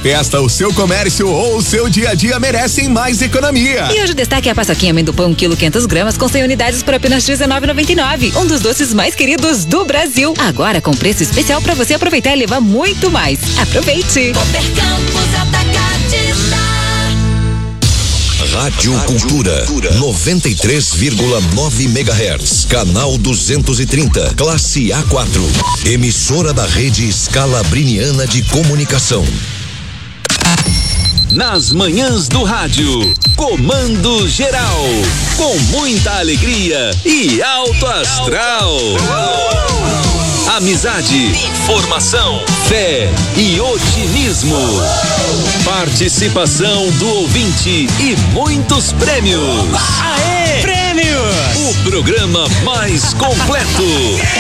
festa, o seu comércio ou o seu dia a dia merecem mais economia. E hoje o destaque é a paçoquinha amendoim pão, 1 quilo 500 gramas com 100 unidades por apenas R$19,99. Um dos doces mais queridos do Brasil. Agora com preço especial para você aproveitar e levar muito mais. Aproveite! Campos Atacadista. Rádio Cultura 93,9 MHz, canal 230, classe A4, emissora da rede Scalabriniana de Comunicação. Nas manhãs do rádio, Comando Geral, com muita alegria e alto astral. Amizade, informação, fé e otimismo. Participação do ouvinte e muitos prêmios. Aê! Prêmios! O programa mais completo.